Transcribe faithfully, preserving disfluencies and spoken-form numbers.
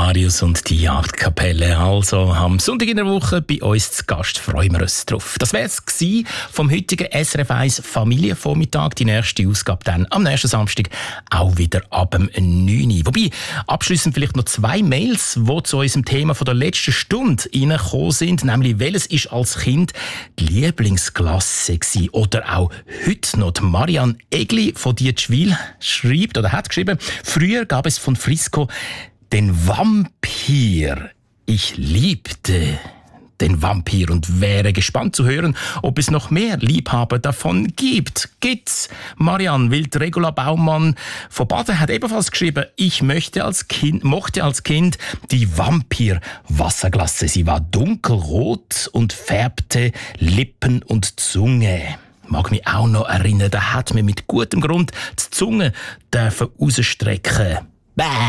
Marius und die Jagdkapelle. Also am Sonntag in der Woche bei uns zu Gast, freuen wir uns drauf. Das wäre es vom heutigen S R F eins Familienvormittag. Die nächste Ausgabe dann am nächsten Samstag auch wieder ab dem neun Uhr. Wobei, abschliessend vielleicht noch zwei Mails, die zu unserem Thema von der letzten Stunde reingekommen sind. Nämlich, welches ist als Kind die Lieblingsklasse gewesen? Oder auch heute noch die Marianne Egli von Dietschwil schreibt oder hat geschrieben, früher gab es von Frisco den Vampir. Ich liebte den Vampir und wäre gespannt zu hören, ob es noch mehr Liebhaber davon gibt. Gibt's? Marianne Wild-Regula Baumann von Baden hat ebenfalls geschrieben, ich möchte als Kind, mochte als Kind die Vampir-Wasserglasse. Sie war dunkelrot und färbte Lippen und Zunge. Mag mich auch noch erinnern, da hat mir mit gutem Grund die Zunge dürfen rausstrecken. Bäh!